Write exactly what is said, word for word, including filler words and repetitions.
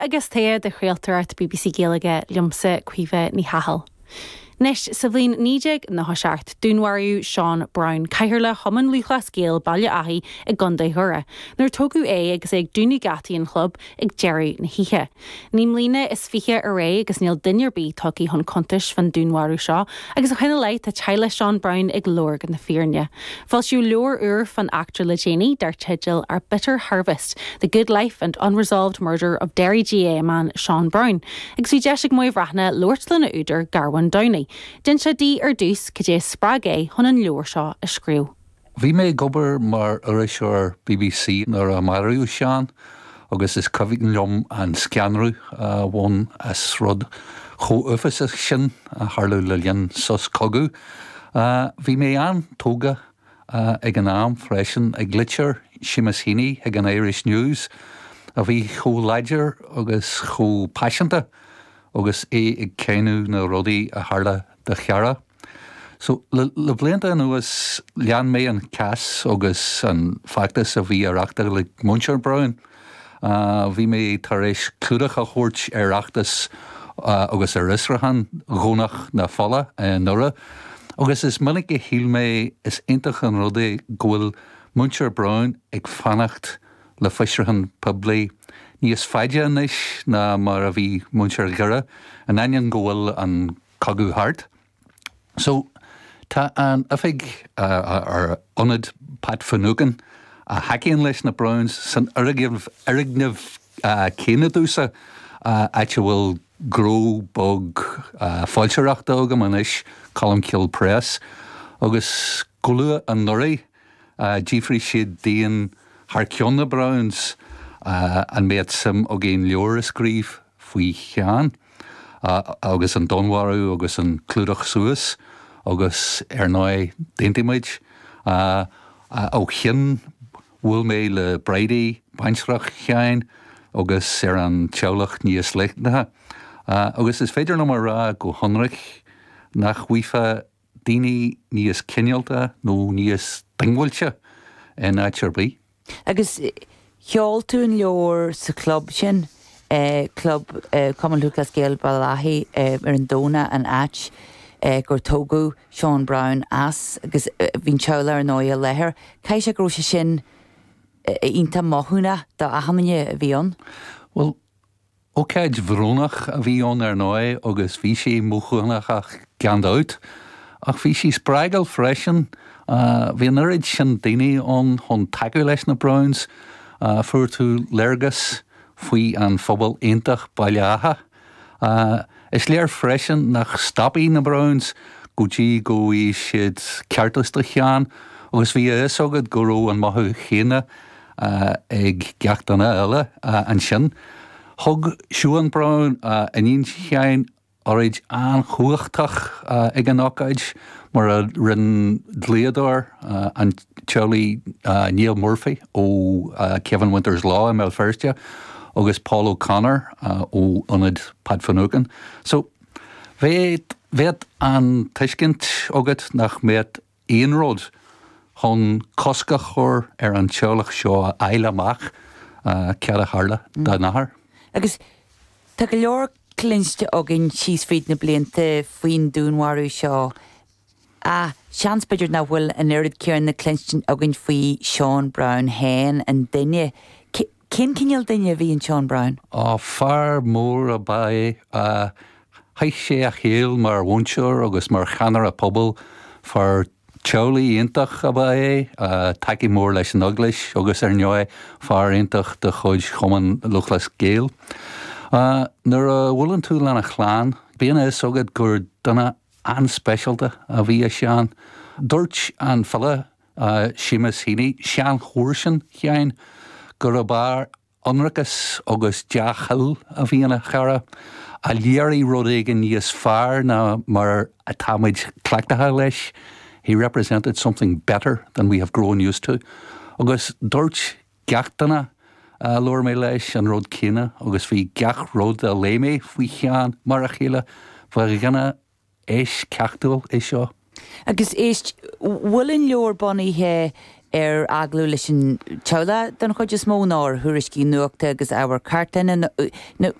agus thea de chréaltar B B C Gaeilge liomsa cuimhe ní hahal. Nes sa bhlín nídeag na hoseart dúnhharú Sean Brown caithirle chuman luchla scéal baile ahí ag gunda thura. Nuair tógu é agus ag dúnú gataí an club ag Jerry na hithe. Ním lína is fiche a ré agus níl duinear bí tugaí hon contais fan dúnhharú seo agus a chuine leit a teile Sean Brown ag lorg na fíorne. Fáil siú leor uair fan actor le Janie dar titil ar Bitter Harvest, The Good Life and Unresolved Murder of Derry G A man Sean Brown. Agus bhí deis ag muoibh rathna loirtla na úidir Garwan Downey. Din se dí ar dús go dé sprág é chun an leor seo a scríú. Bhí mé gobar mar oiriseoir B B C nar a marú seán, agus is cohín leom an sceanrú bhain as rud cho uafas sin a tharlú le linn sos cogu. Bhí mé an tóga ag an am freisin ag glittear Seamus Heaney ag an Irish News, a bhí cho leidir agus cho passionanta agus é ag céanú na rudaí a tharla de cheara. So le, le blianta nuas lean mé an cas agus an factas a bhí arachtar le Muncher Brown. Uh, bhí mé tar éis clúdach a chóirt arachtas uh, agus ar israhan gónach na falla uh, nura. Agus is minic i híl mé is intach an rudaí gohfuil Muncher Brown ag fannacht le fisrahan publi níos faide anis na mar a bhí Muncher Gira an aion gohfuil an cogu hart. So, tá an afig uh, ar onad Pat Finucane a hacíonn leis na Browns san arigh arighnimh uh, céine dúsa uh, aite bhfuil gró bog uh, fáilteachta agam anis Colm Kill Press agus golua an noraí uh, dífrí siad daon thar ceann na Browns uh, an méad sim ó géon leor a scríb faoi cheann. Uh, agus an donharú agus an clúdach suas agus ar náid déntaimiid uh, uh, ó chin bhfuil mé le Brady bainstrach cheáin agus ar an teolach níos leitnathe. Uh, agus is féidir nó mar rá go honrich nach bhuifa daoine níos cinealta nó níos dingmhailte in áitear bí. Agus cheol tú an leor sa club sin, Uh, club uh, Common Lucas Gael Balahi uh, ar an dóna an áit uh, gur tógu Sean Brown as agus uh, bhín teola ar nóia lethir. Cai sé gro sé sin uh, ínta mothúna da ahamine a bhíon? Well, ócáid bhrónach a bhíon ar nóia agus bhí sé mothúnach ach ceandáit ach bhí sé spreigal freisin uh, bhí an orid sin daoine ón chun tagu leis na Browns uh, fuair tú leirgus faoi an phobal intach bailiatha. Uh, is léir freisin nach stopí na Browns go dtí go í siad ceartas de cheann agus bhí is agad go ró an maithú chéine uh, ag geachtainna eile uh, an sin. Thug Sean Brown uh, in íon cheann orid an chuachtach uh, ag an ócaid mar a rin dléadar uh, an teolaí uh, Neil Murphy ó uh, Kevin Winters Law in Melfirstia agus Paul O'Connor uh, ó onad Pat Finucane. So, bheith an tuiscint agad nach méad éonród chun cosca chur ar an teolach seo eile amach uh, cead a tharla da nahar. Agus tá go leor clinste agin síos faoin na blianta faoin dúnmharú seo a seans beidir na bhfuil an irid ceann na clinste agin faoi Sean Brown hain an duine. Cén cinneal duine bhí an Sean Brown? Á far mór a ba uh, haith sé a chéal mar bhainseoir agus mar chanar a pobl far teolaí intach a ba é uh, taigi mór leis an oglis agus ar neoid far intach de chuid chuman luchlas Gael. Uh, Nuair a bhfuilann tú lena chláán, bíana is agad gur duna anspecialta a bhí a seán. Dúirt an fella uh, Seamus Heaney, seán chóirsin cheáin, gur a bar onrachas agus deachal a bhíanana chara a léirí rud éigean níos fearr na mar a táid cleachtathe leis. He represented something better than we have grown used to. Agus dúirt geachtainna uh, leir mé leis an rud cíine agus bhí geach rud a léimé faoi cheann mar a chéile bhar gana éis ceachtail é seo. Agus éist bhfuiln leor bunaithe ar aglú leis an teala don chuid is mó náir thuris cí nuachta agus áhar cartain